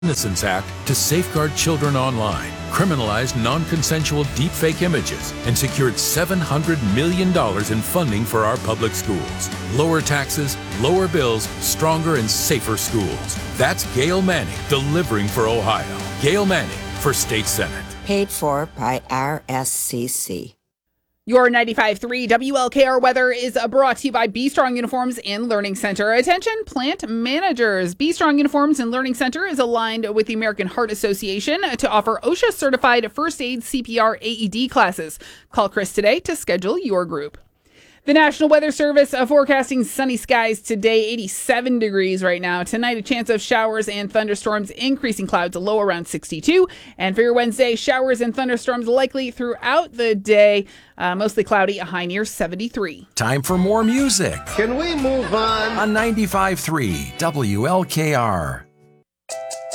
Innocence Act to safeguard children online, criminalized non-consensual deepfake images, and secured $700 million in funding for our public schools. Lower taxes, lower bills, stronger and safer schools. That's Gail Manning delivering for Ohio. Gail Manning for State Senate. Paid for by RSCC. Your 95.3 WLKR weather is brought to you by Be Strong Uniforms and Learning Center. Attention, plant managers. Be Strong Uniforms and Learning Center is aligned with the American Heart Association to offer OSHA-certified first aid CPR AED classes. Call Chris today to schedule your group. The National Weather Service forecasting sunny skies today, 87 degrees right now. Tonight, a chance of showers and thunderstorms, increasing clouds, a low around 62. And for your Wednesday, showers and thunderstorms likely throughout the day. Mostly cloudy, a high near 73. Time for more music. Can we move on? On 95.3 WLKR.